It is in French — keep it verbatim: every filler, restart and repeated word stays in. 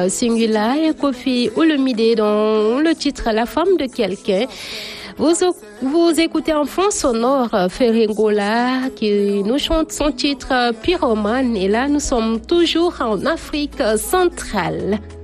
Singula et Kofi Olomide dans le titre La femme de quelqu'un. Vous, vous écoutez en fond sonore Ferringola qui nous chante son titre Pyromane et là nous sommes toujours en Afrique centrale.